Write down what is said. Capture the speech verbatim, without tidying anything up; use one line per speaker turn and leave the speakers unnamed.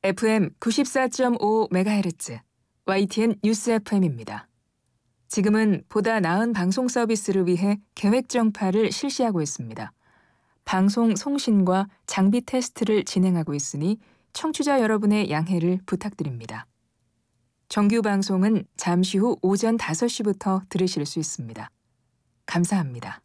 에프엠 구십사 점 오 메가헤르츠 와이티엔 뉴스 에프엠입니다. 지금은 보다 나은 방송 서비스를 위해 계획 정파를 실시하고 있습니다. 방송 송신과 장비 테스트를 진행하고 있으니 청취자 여러분의 양해를 부탁드립니다. 정규 방송은 잠시 후 오전 다섯 시부터 들으실 수 있습니다. 감사합니다.